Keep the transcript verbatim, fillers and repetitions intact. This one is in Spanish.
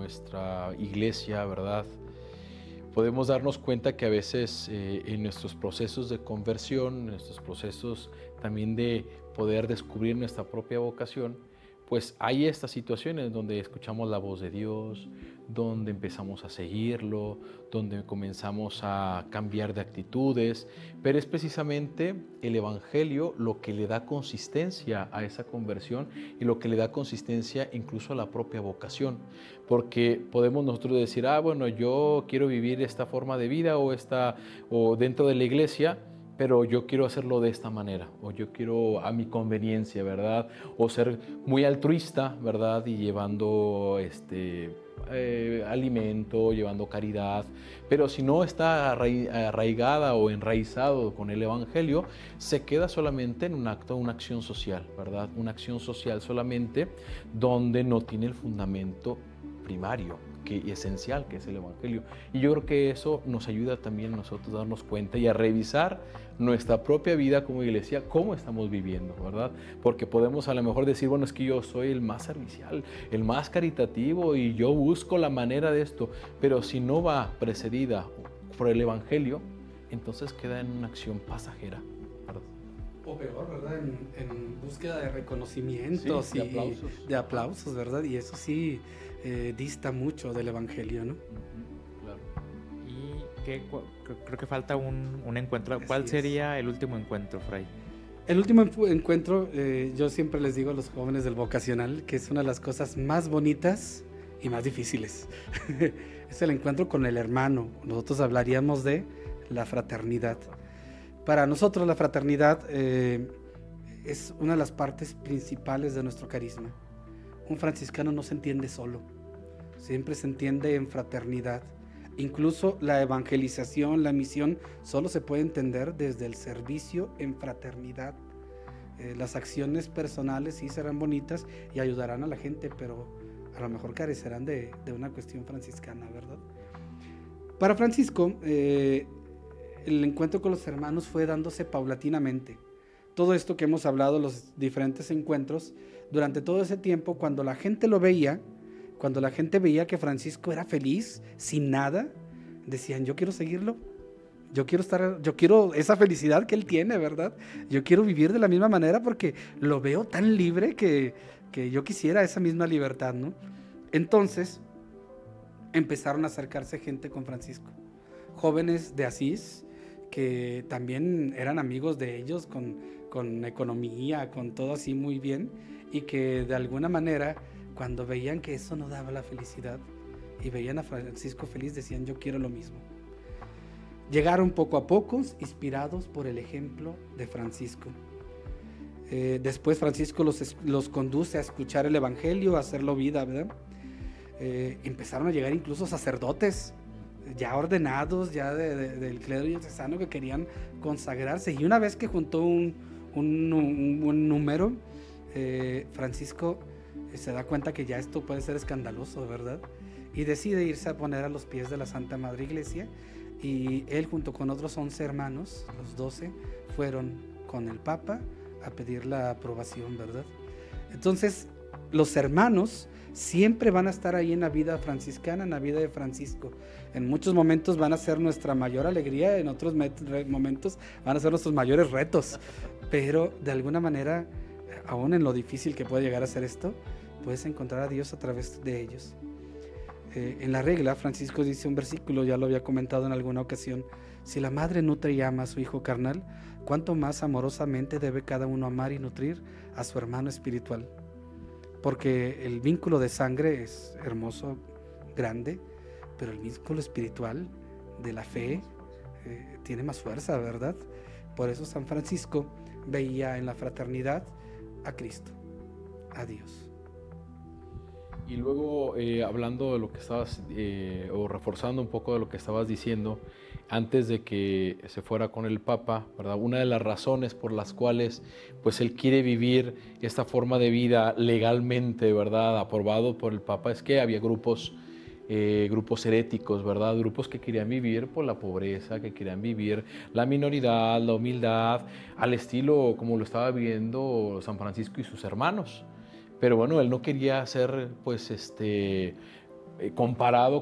nuestra iglesia, ¿verdad? Podemos darnos cuenta que a veces eh, en nuestros procesos de conversión, en nuestros procesos también de poder descubrir nuestra propia vocación, pues hay estas situaciones donde escuchamos la voz de Dios, donde empezamos a seguirlo, donde comenzamos a cambiar de actitudes, pero es precisamente el Evangelio lo que le da consistencia a esa conversión y lo que le da consistencia incluso a la propia vocación, porque podemos nosotros decir, ah, bueno, yo quiero vivir esta forma de vida o, esta, o dentro de la iglesia, pero yo quiero hacerlo de esta manera, o yo quiero a mi conveniencia, ¿verdad? O ser muy altruista, ¿verdad? Y llevando este, eh, alimento, llevando caridad, pero si no está arraigada o enraizado con el Evangelio, se queda solamente en un acto, una acción social, ¿verdad? Una acción social solamente donde no tiene el fundamento primario, que, esencial, que es el Evangelio. Y yo creo que eso nos ayuda también a nosotros a darnos cuenta y a revisar nuestra propia vida como iglesia, cómo estamos viviendo, ¿verdad? Porque podemos a lo mejor decir, bueno, es que yo soy el más servicial, el más caritativo y yo busco la manera de esto, pero si no va precedida por el Evangelio, entonces queda en una acción pasajera, ¿verdad? O peor, ¿verdad? En, en búsqueda de reconocimientos sí, y de aplausos. de aplausos, ¿verdad? Y eso sí eh, dista mucho del Evangelio, ¿no? Uh-huh, claro. Y que, creo que falta un, un encuentro. Así ¿Cuál es. sería el último encuentro, Fray? El último encuentro, eh, yo siempre les digo a los jóvenes del vocacional que es una de las cosas más bonitas y más difíciles. Es el encuentro con el hermano. Nosotros hablaríamos de la fraternidad. Para nosotros la fraternidad eh, es una de las partes principales de nuestro carisma. Un franciscano no se entiende solo, siempre se entiende en fraternidad. Incluso la evangelización, la misión, solo se puede entender desde el servicio en fraternidad. Eh, las acciones personales sí serán bonitas y ayudarán a la gente, pero a lo mejor carecerán de, de una cuestión franciscana, ¿verdad? Para Francisco, eh, el encuentro con los hermanos fue dándose paulatinamente. Todo esto que hemos hablado, los diferentes encuentros, durante todo ese tiempo, cuando la gente lo veía, cuando la gente veía que Francisco era feliz, sin nada, decían, yo quiero seguirlo, yo quiero estar, yo quiero esa felicidad que él tiene, ¿verdad? Yo quiero vivir de la misma manera porque lo veo tan libre que, que yo quisiera esa misma libertad, ¿no? Entonces, empezaron a acercarse gente con Francisco, jóvenes de Asís, que también eran amigos de ellos, con, con economía, con todo así muy bien, y que de alguna manera, cuando veían que eso no daba la felicidad, y veían a Francisco feliz, decían, yo quiero lo mismo. Llegaron poco a poco, inspirados por el ejemplo de Francisco. Eh, después Francisco los, los conduce a escuchar el Evangelio, a hacerlo vida, ¿verdad? Eh, empezaron a llegar incluso sacerdotes, ya ordenados, ya de, de, del clero diocesano, que querían consagrarse. Y una vez que juntó un, un, un, un número, eh, Francisco eh, se da cuenta que ya esto puede ser escandaloso, ¿verdad? Y decide irse a poner a los pies de la Santa Madre Iglesia. Y él, junto con otros once hermanos, los doce, fueron con el Papa a pedir la aprobación, ¿verdad? Entonces, los hermanos siempre van a estar ahí en la vida franciscana, en la vida de Francisco. En muchos momentos van a ser nuestra mayor alegría, en otros momentos van a ser nuestros mayores retos, pero de alguna manera, aún en lo difícil que puede llegar a ser esto, puedes encontrar a Dios a través de ellos. Eh, en la regla, Francisco dice un versículo, ya lo había comentado en alguna ocasión: si la madre nutre y ama a su hijo carnal, cuánto más amorosamente debe cada uno amar y nutrir a su hermano espiritual. Porque el vínculo de sangre es hermoso, grande, pero el vínculo espiritual de la fe eh, tiene más fuerza, ¿verdad? Por eso San Francisco veía en la fraternidad a Cristo, a Dios. Y luego, eh, hablando de lo que estabas, eh, o reforzando un poco de lo que estabas diciendo, antes de que se fuera con el Papa, ¿verdad? Una de las razones por las cuales pues él quiere vivir esta forma de vida legalmente, ¿verdad? Aprobado por el Papa, es que había grupos, eh, grupos heréticos, ¿verdad? Grupos que querían vivir por la pobreza, que querían vivir la minoridad, la humildad, al estilo como lo estaba viviendo San Francisco y sus hermanos. Pero bueno, él no quería ser, pues, este, eh, comparado